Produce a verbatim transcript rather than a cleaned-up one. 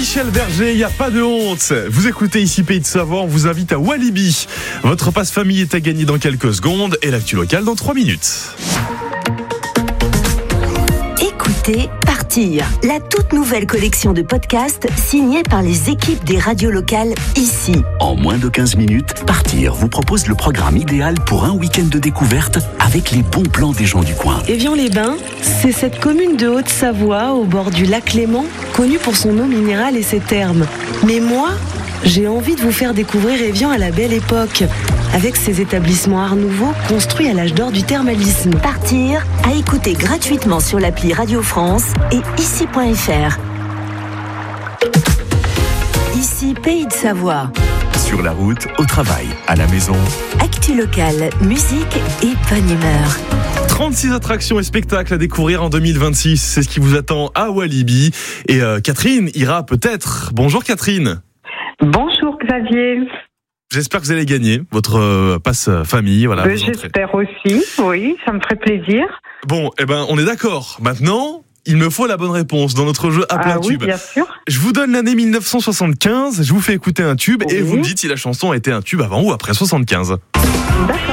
Michel Berger, il n'y a pas de honte. Vous écoutez ici Pays de Savoie, on vous invite à Walibi. Votre passe famille est à gagner dans quelques secondes et l'actu locale dans trois minutes. Écoutez Partir, la toute nouvelle collection de podcasts signée par les équipes des radios locales ici. En moins de quinze minutes, Partir vous propose le programme idéal pour un week-end de découverte avec les bons plans des gens du coin. Évian-les-Bains, c'est cette commune de Haute-Savoie au bord du lac Léman, connue pour son eau minérale et ses thermes. Mais moi, j'ai envie de vous faire découvrir Évian à la belle époque, avec ses établissements art nouveau construits à l'âge d'or du thermalisme. Partir, à écouter gratuitement sur l'appli Radio France et ici point f r. Ici Pays de Savoie. Sur la route, au travail, à la maison. Actu locale, musique et bonne humeur. trente-six attractions et spectacles à découvrir en deux mille vingt-six. C'est ce qui vous attend à Walibi. Et euh, Catherine ira peut-être. Bonjour Catherine. Bonjour Xavier. J'espère que vous allez gagner votre euh, passe famille. Voilà, Ben, j'espère aussi, oui, ça me ferait plaisir. Bon, eh ben, on est d'accord. Maintenant, il me faut la bonne réponse dans notre jeu à plein Ah oui, tube. bien sûr. Je vous donne l'année mille neuf cent soixante-quinze, je vous fais écouter un tube Oui. et vous me dites si la chanson a été un tube avant ou après soixante-quinze. D'accord.